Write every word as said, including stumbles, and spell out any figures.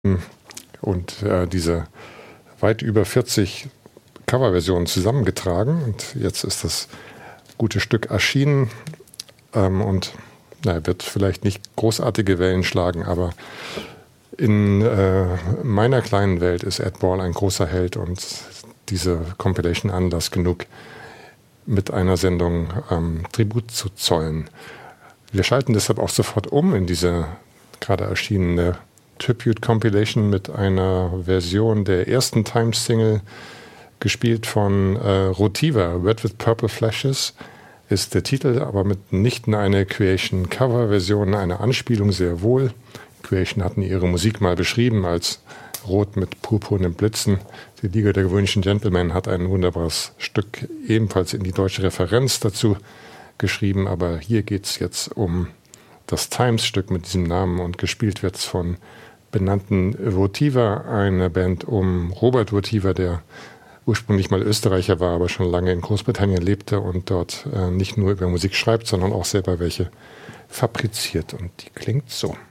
und äh, diese weit über vierzig Coverversionen zusammengetragen. Und jetzt ist das gute Stück erschienen ähm, und na, wird vielleicht nicht großartige Wellen schlagen, aber in äh, meiner kleinen Welt ist Ed Ball ein großer Held und diese Compilation Anlass genug, mit einer Sendung ähm, Tribut zu zollen. Wir schalten deshalb auch sofort um in diese gerade erschienene Tribute Compilation mit einer Version der ersten Times-Single, gespielt von äh, Rotiva. Red with Purple Flashes ist der Titel, aber mitnichten eine Creation-Cover-Version, eine Anspielung sehr wohl. Creation hatten ihre Musik mal beschrieben als Rot mit purpurnen Blitzen. Die Liga der gewöhnlichen Gentlemen hat ein wunderbares Stück ebenfalls in die deutsche Referenz dazu geschrieben, aber hier geht es jetzt um das Times-Stück mit diesem Namen und gespielt wird es von benannten Votiva, eine Band um Robert Votiva, der ursprünglich mal Österreicher war, aber schon lange in Großbritannien lebte und dort äh, nicht nur über Musik schreibt, sondern auch selber welche fabriziert. Und die klingt so.